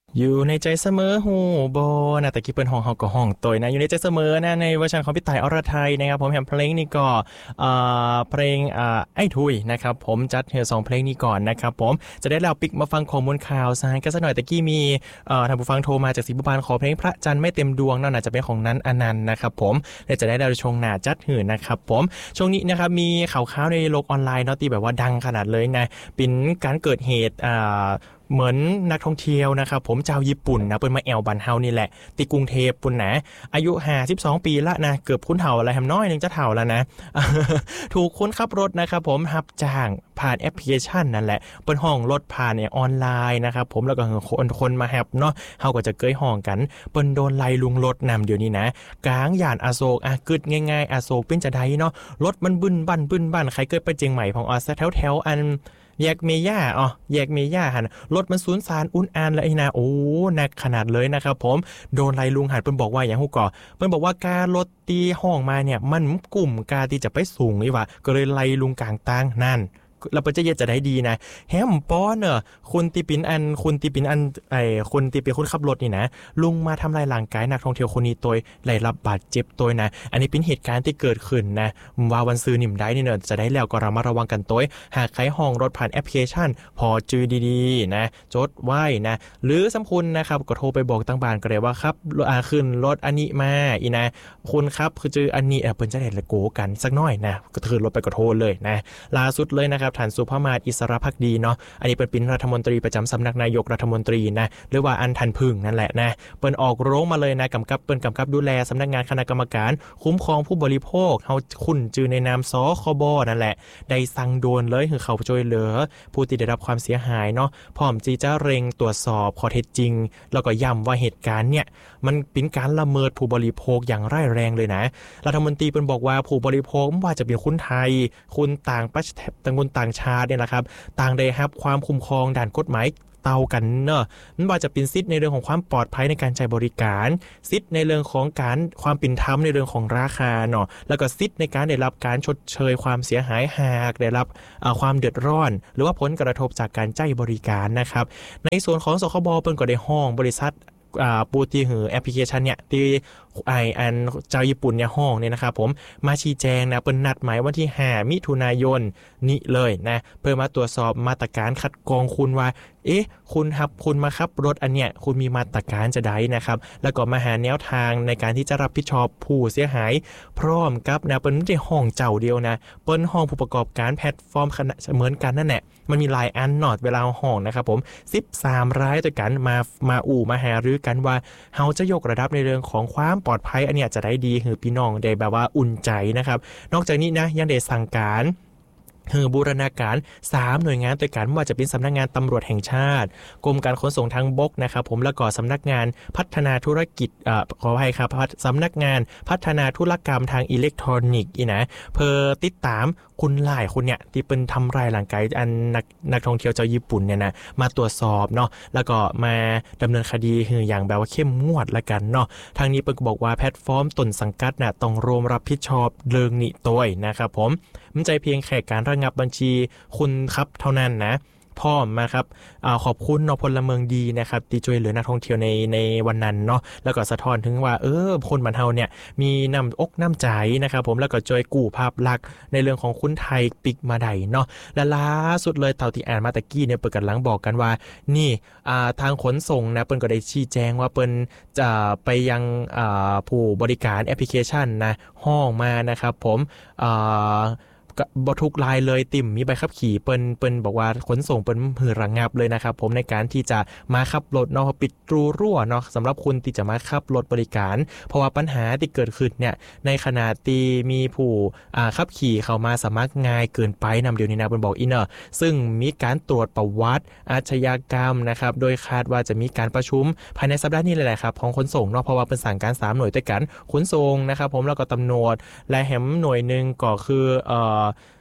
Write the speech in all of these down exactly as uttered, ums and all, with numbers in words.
อยู่ในใจเสมอหูบอนะแต่กี้เปิ้นห้องเฮาก็ห้องตยนะอยู่ในใจเสมอนะในเวอร์ชันของพี่ต่ายอรไทยนะครับผมแฮมเพลงนี้ก็เอ่อเพลงอ่าไอ้ทุยนะครับผมจัดเฮสองเพลงนี้ก่อนนะครับผมจะได้แล้วปิกมาฟังข้อมูลข่าวซะกันสักหน่อยแต่กี้มีเอ่อท่านผู้ฟังโทรมาจากศรีบุพานขอเพลงพระจันทร์ไม่เต็มดวงนั่นน่ะจะเป็นของนั้นอนันต์นะครับผมและจะได้แล้วชงหน้าจัดหื่นนะครับผมช่วงนี้นะครับมีข่าวๆในโลกออนไลน์เนาะที่แบบว่าดังขนาดเลยนะเป็นการเกิดเหตุอ่าเหมือนนักท่องเที่ยวนะครับผมชาวญี่ปุ่นนะเปิ้นมาแอวบ้านเฮานี่แหละที่กรุงเทพปุ่นนะอายุห้าสิบสองปีละนะเกือบคุ้นเฒ่าอะไรแฮมน้อยนึงจะเฒ่าแล้วนะ ถูกคนขับรถนะครับผมรับจ้างผ่านแอปพลิเคชันนั่นแหละเปิ้นห้องรถผ่านเนี่ยออนไลน์นะครับผมแล้วก็คนคนมาแฮบเนาะเฮาก็จะเกยห้องกันเปิ้นโดนไล่ลุงรถนำเดี๋ยวนี้นะกลางย่านอโศกอ่ะกึดง่ายๆอโศกเป็นจะไดเนาะรถมันบึ้นบั้นบึ้นบั้นใครเคยไปเจียงใหม่ของออสแถวๆอันแยกเมย่าอ๋อแยกเมย่าหันรถมันสูญสารอุ่นอานแล้วไอ้นะโอ้หนักขนาดเลยนะครับผมโดนไล่ลุงหันเปิ้นบอกว่าอย่างฮู้ก่อเปิ้นบอกว่าการรถตีห้องมาเนี่ยมันกลุ่มกาที่จะไปสูงอีว่าก็เลยไล่ลุงกลางตางนั่นเราจะเย็ดจะได้ดีนะแฮมป้อนเนอะคุณตีปินอันคุณตีปินอันไอ้คุณตีปินคนขับรถนี่นะลุงมาทำลายร่างกายนักท่องเที่ยวคนนี้ตัวได้รับบาดเจ็บตัวนะอันนี้เป็นเหตุการณ์ที่เกิดขึ้นนะว่าวันซื้อนิ่มได้นี่เนอะจะได้แล้วก็ระมัดระวังกันตัวหากใครห้องรถผ่านแอปพลิเคชันพอจื้อดีๆนะจดไว้นะหรือสำคุณนะครับก็โทรไปบอกตั้งบ้านก็ได้ว่าครับอ่าขึ้นรถอันนี้มาอีนะคุณครับคือจื้ออันนี้เออเปิ้นจะได้ละโกกันสักหน่อยนะก็ถือรถไปก็โทรเลยนะล่าสุดเลยนะครับท่านสุภมาศอิสระภักดีเนาะอันนี้เป็นรัฐมนตรีประจำสำนักนายกรัฐมนตรีนะหรือว่าอันทันพึ่งนั่นแหละนะเปิ้นออกโรงมาเลยนะกำกับเปิ้นกำกับดูแลสำนักงานคณะกรรมการคุ้มครองผู้บริโภคเฮาคุ้นชื่อในนามสคบนั่นแหละได้สั่งโดนเลยคือเขาช่วยเหลือผู้ที่ได้รับความเสียหายเนาะพร้อมที่จะเร่งตรวจสอบข้อเท็จจริงแล้วก็ย้ำว่าเหตุการณ์เนี่ยมันเป็นการละเมิดผู้บริโภคอย่างร้ายแรงเลยนะรัฐมนตรีเปิ้นบอกว่าผู้บริโภคไม่ว่าจะเป็นคนไทยคนต่างประเทศต่างคนต่างชาติเนี่ยนะครับต่างได้รับความคุ้มครองด้านกฎหมายเต่ากันเนอะมันว่าจะเป็นสิทธิ์ในเรื่องของความปลอดภัยในการใช้บริการสิทธิ์ในเรื่องของการความเป็นธรรมในเรื่องของราคาเนาะแล้วก็สิทธิ์ในการได้รับการชดเชยความเสียหายหากได้รับความเดือดร้อนหรือว่าผลกระทบจากการใช้บริการนะครับในส่วนของสคบเปิ้นก็ได้ห้องบริษัทอ่าปูที่หือแอปพลิเคชันเนี่ยที่ไออันเจ้าญี่ปุ่นเนี่ยห้องเนี่ยนะครับผมมาชี้แจงนะเป็นนัดหมายวันที่ห้ามิถุนายนนี้เลยนะเพื่อมาตรวจสอบมาตรการคัดกรองคุณว่าเอ๊ะคุณครับคุณมาขับรถอันเนี้ยคุณมีมาตรการจะได้นะครับแล้วก็มาหาแนวทางในการที่จะรับผิดชอบผู้เสียหายพร้อมกับนะเป็นไม่ใช่ห้องเจ้าเดียวนะเป็นห้องผู้ประกอบการแพลตฟอร์มขนาดเหมือนกันนั่นแหละมันมีหลายอันนอดเวลาห้องนะครับผมสิบสามรายด้วยกันมามาอู่มาหารือกันว่าเฮาจะยกระดับในเรื่องของความปลอดภัยอันเนี้ยจะได้ดีคือพี่น้องได้แบบว่าอุ่นใจนะครับนอกจากนี้นะยังได้สั่งการคือบูรณาการสามหน่วยงานด้วยกันว่าจะเป็นสำนักงานตำรวจแห่งชาติกรมการขนส่งทางบกนะครับผมแล้วก็สำนักงานพัฒนาธุรกิจอ่าขออภัยครับสำนักงานพัฒนาธุรกรรมทางอิเล็กทรอนิกส์อีนะเพื่อติดตามคุณหลายคนเนี่ยที่เป็นทำลายร่างกายอันนักนักท่องเที่ยวชาวญี่ปุ่นเนี่ยนะมาตรวจสอบเนาะแล้วก็มาดำเนินคดีคืออย่างแบบว่าเข้มงวดละกันเนาะทางนี้เปิ้นก็บอกว่าแพลตฟอร์มต้นสังกัดน่ะต้องรวมรับผิดชอบเรื่องนี้ตัวนะครับผมมันใจเพียงแค่การระงับบัญชีคุณครับเท่านั้นนะพร้อมมาครับอ่าขอบคุณเนาะพลเมืองดีนะครับที่ช่วยเหลือนักท่องเที่ยวในในวันนั้นเนาะแล้วก็สะท้อนถึงว่าเออคนบ้านเฮาเนี่ยมีน้ำอกน้ำใจนะครับผมแล้วก็ช่วยกู้ภาพลักษณ์ในเรื่องของคนไทยปิกมาได้เนาะและล่าสุดเลยเต่าที่อ่านมาตะกี้เนี่ยเปิดกันหลังบอกกันว่านี่อ่าทางขนส่งนะเปิ้นก็ได้ชี้แจงว่าเปิ้นจะไปยังอ่าผู้บริการแอปพลิเคชันนะห้องมานะครับผมอ่าบ่ทุกรายเลยติ่มมีใบขับขี่เปิ้นเปิ้นบอกว่าขนส่งเปิ้นหือระงับเลยนะครับผมในการที่จะมาขับรถเนาะปิดรูรั่วเนาะสำหรับคุณที่จะมาขับรถบริการเพราะว่าปัญหาที่เกิดขึ้นเนี่ยในขณะที่มีผู้อ่าขับขี่เข้ามาสมัครง่ายเกินไปนำเดี๋ยวนี้นะเปิ้นบอกอีเนอะซึ่งมีการตรวจประวัติอาชญากรรมนะครับโดยคาดว่าจะมีการประชุมภายในสัปดาห์นี้เลยแหละครับของขนส่งเนาะเพราะว่าเป็นสั่งการสามหน่วยด้วยกันขนส่งนะครับผมแล้วก็ตำรวจและแหมหน่วยนึงก็คือเอ่อ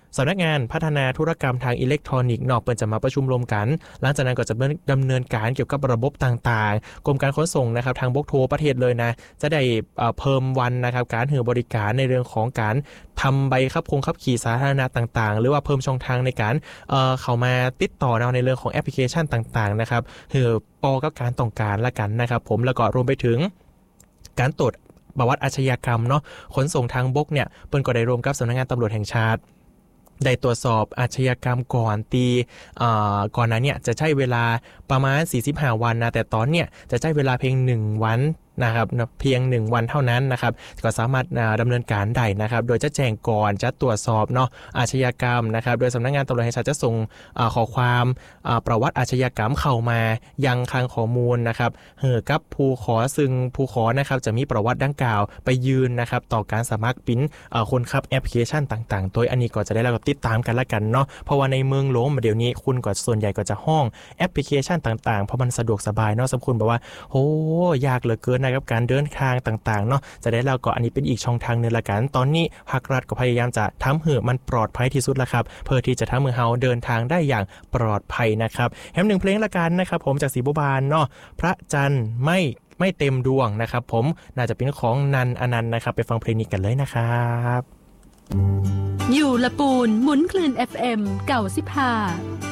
สำนักงานพัฒนาธุรกรรมทางอิเล็กทรอนิกส์นอกเปิดจะมาประชุมรวมกันหลังจากนั้นก็จะดำเนินการเกี่ยวกับระบบต่างๆกรมการขนส่งนะครับทางบกทั่วประเทศเลยนะจะได้เพิ่มวันนะครับการให้บริการในเรื่องของการทำใบขับคงขับขี่สาธารณะต่างๆหรือว่าเพิ่มช่องทางในการเอ่อเข้ามาติดต่อเราในเรื่องของแอปพลิเคชันต่างๆนะครับเพื่อปอกับการต้องการละกันนะครับผมแล้วก็รวมไปถึงการตรวจประวัติอาชญากรรมเนาะขนส่งทางบกเนี่ยเปิ้นก็ได้รวมกับสำนักงานตำรวจแห่งชาติได้ตรวจสอบอาชญากรรมก่อนตีก่อนนั้นเนี่ยจะใช้เวลาประมาณสี่สิบห้าวันนะแต่ตอนเนี่ยจะใช้เวลาเพียงหนึ่งวันนะครับเพียงหนึ่งวันเท่านั้นนะครับก็สามารถดำเนินการได้นะครับโดยจะแจ้งก่อนจะตรวจสอบเนาะอาชญากรรมนะครับโดยสำนักงานตำรวจแห่งชาติจะส่งขอความประวัติอาชญากรรมเข้ามายังคลังข้อมูลนะครับเหือกับผู้ขอซึ่งผู้ขอนะครับจะมีประวัติดังกล่าวไปยืนนะครับต่อการสมัครปิ้นคนขับแอปพลิเคชันต่างๆโดยอันนี้ก็จะได้รับติดตามกันละกันเนาะเพราะว่าในเมืองหลวงเดี๋ยวนี้คุณก็ส่วนใหญ่ก็จะห้องแอปพลิเคชันต่างๆเพราะมันสะดวกสบายเนาะสำหรับคุณบอกว่าโอ้ยากเหลือเกินนะครับการเดินทางต่างๆเนาะจะได้แล้วก็อันนี้เป็นอีกช่องทางนึงละกันตอนนี้ภาครัฐก็พยายามจะทำให้มันปลอดภัยที่สุดละครับเพื่อที่จะทำให้เฮาเดินทางได้อย่างปลอดภัยนะครับแถมหนึ่งเพลงละกันนะครับผมจากศรีบัวบานเนาะพระจันทร์ไม่ไม่เต็มดวงนะครับผมน่าจะเป็นของนันอนันต์นะครับไปฟังเพลงนี้กันเลยนะครับอยู่ละปูนหมุนคลื่น เอฟ เอ็ม เก้าสิบห้า